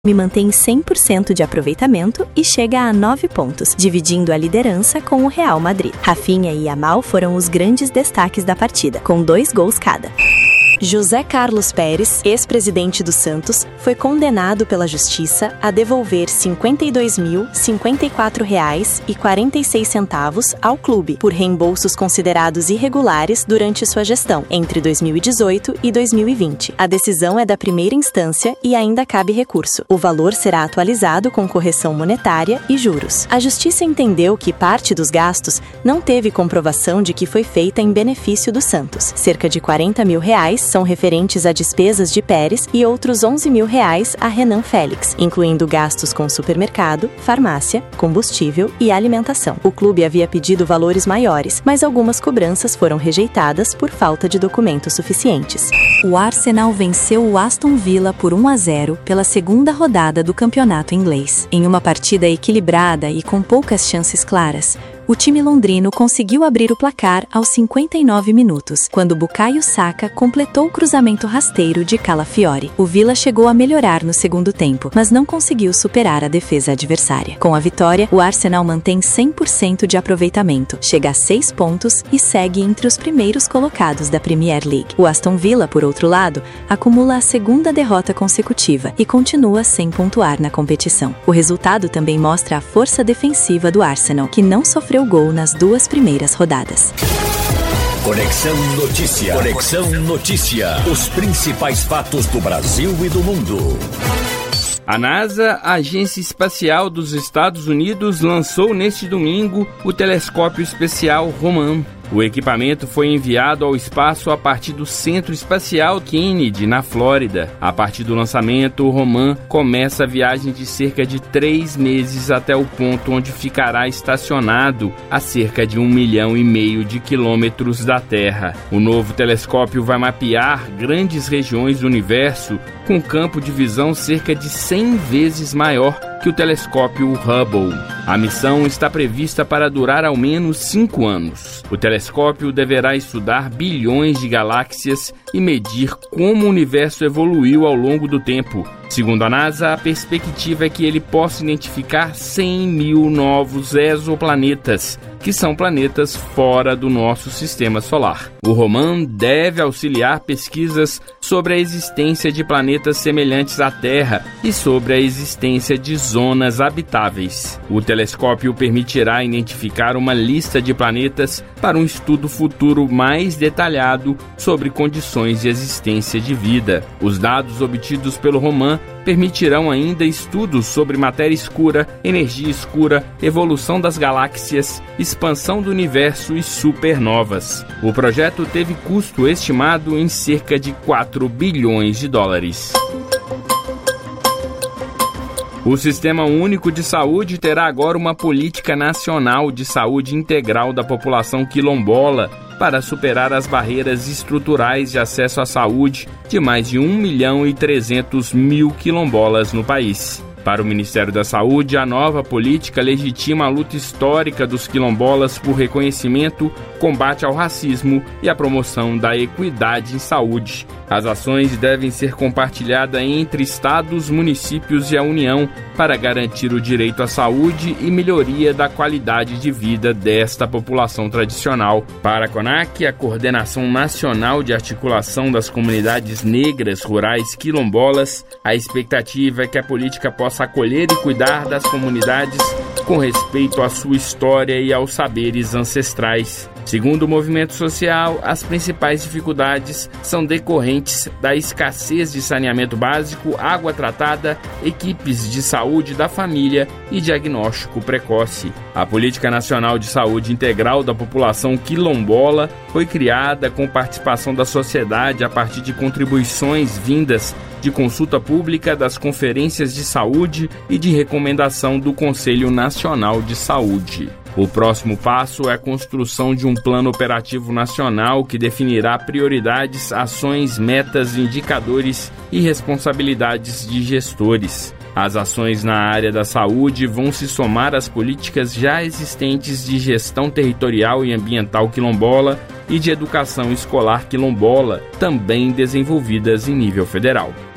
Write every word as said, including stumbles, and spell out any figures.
me mantém cem por cento de aproveitamento e chega a nove pontos, dividindo a liderança com o Real Madrid. Rafinha e Yamal foram os grandes destaques da partida, com dois gols cada. José Carlos Pérez, ex-presidente do Santos, foi condenado pela Justiça a devolver cinquenta e dois mil, cinquenta e quatro reais e quarenta e seis centavos ao clube por reembolsos considerados irregulares durante sua gestão, entre dois mil e dezoito e dois mil e vinte. A decisão é da primeira instância e ainda cabe recurso. O valor será atualizado com correção monetária e juros. A Justiça entendeu que parte dos gastos não teve comprovação de que foi feita em benefício do Santos. Cerca de quarenta mil reais são referentes a despesas de Pérez e outros onze mil reais a Renan Félix, incluindo gastos com supermercado, farmácia, combustível e alimentação. O clube havia pedido valores maiores, mas algumas cobranças foram rejeitadas por falta de documentos suficientes. O Arsenal venceu o Aston Villa por um a zero pela segunda rodada do campeonato inglês. Em uma partida equilibrada e com poucas chances claras, o time londrino conseguiu abrir o placar aos cinquenta e nove minutos, quando Bukayo Saka completou o cruzamento rasteiro de Calafiori. O Villa chegou a melhorar no segundo tempo, mas não conseguiu superar a defesa adversária. Com a vitória, o Arsenal mantém cem por cento de aproveitamento, chega a seis pontos e segue entre os primeiros colocados da Premier League. O Aston Villa, por outro lado, acumula a segunda derrota consecutiva e continua sem pontuar na competição. O resultado também mostra a força defensiva do Arsenal, que não sofreu gol nas duas primeiras rodadas. Conexão Notícia. Conexão Notícia. Os principais fatos do Brasil e do mundo. A NASA, a Agência Espacial dos Estados Unidos, lançou neste domingo o telescópio espacial Roman. O equipamento foi enviado ao espaço a partir do Centro Espacial Kennedy, na Flórida. A partir do lançamento, o Roman começa a viagem de cerca de três meses até o ponto onde ficará estacionado a cerca de um milhão e meio de quilômetros da Terra. O novo telescópio vai mapear grandes regiões do universo com campo de visão cerca de cem vezes maior que o telescópio Hubble. A missão está prevista para durar ao menos cinco anos. O telescópio deverá estudar bilhões de galáxias e medir como o universo evoluiu ao longo do tempo. Segundo a NASA, a perspectiva é que ele possa identificar cem mil novos exoplanetas, que são planetas fora do nosso sistema solar. O Roman deve auxiliar pesquisas sobre a existência de planetas semelhantes à Terra e sobre a existência de zonas habitáveis. O telescópio permitirá identificar uma lista de planetas para um estudo futuro mais detalhado sobre condições de existência de vida. Os dados obtidos pelo Roman permitirão ainda estudos sobre matéria escura, energia escura, evolução das galáxias, expansão do universo e supernovas. O projeto teve custo estimado em cerca de quatro bilhões de dólares. O Sistema Único de Saúde terá agora uma política nacional de saúde integral da população quilombola para superar as barreiras estruturais de acesso à saúde de mais de um milhão e trezentos mil quilombolas no país. Para o Ministério da Saúde, a nova política legitima a luta histórica dos quilombolas por reconhecimento, combate ao racismo e a promoção da equidade em saúde. As ações devem ser compartilhadas entre estados, municípios e a União para garantir o direito à saúde e melhoria da qualidade de vida desta população tradicional. Para a CONAC, a Coordenação Nacional de Articulação das Comunidades Negras Rurais Quilombolas, a expectativa é que a política possa acolher e cuidar das comunidades com respeito à sua história e aos saberes ancestrais. Segundo o movimento social, as principais dificuldades são decorrentes da escassez de saneamento básico, água tratada, equipes de saúde da família e diagnóstico precoce. A Política Nacional de Saúde Integral da População Quilombola foi criada com participação da sociedade a partir de contribuições vindas de consulta pública, das conferências de saúde e de recomendação do Conselho Nacional de Saúde. O próximo passo é a construção de um plano operativo nacional que definirá prioridades, ações, metas, indicadores e responsabilidades de gestores. As ações na área da saúde vão se somar às políticas já existentes de gestão territorial e ambiental quilombola e de educação escolar quilombola, também desenvolvidas em nível federal.